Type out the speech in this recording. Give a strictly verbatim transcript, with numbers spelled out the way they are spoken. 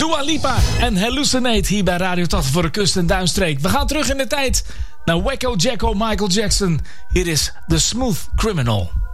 Dua Lipa en Hallucinate hier bij Radio Taf voor de Kust en Duinstreek. We gaan terug in de tijd naar Wacko Jacko Michael Jackson. Hier is The Smooth Criminal.